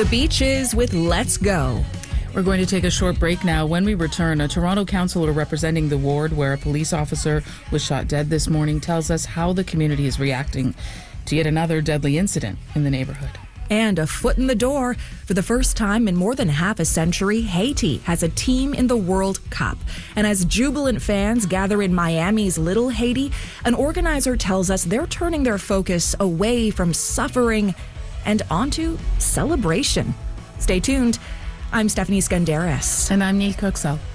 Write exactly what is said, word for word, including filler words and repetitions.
the beaches with Let's Go. We're going to take a short break now. When we return, a Toronto councillor representing the ward where a police officer was shot dead this morning tells us how the community is reacting to yet another deadly incident in the neighborhood. And a foot in the door. For the first time in more than half a century, Haiti has a team in the World Cup. And as jubilant fans gather in Miami's Little Haiti, an organizer tells us they're turning their focus away from suffering and onto celebration. Stay tuned. I'm Stephanie Skandaris. And I'm Neil Coxell.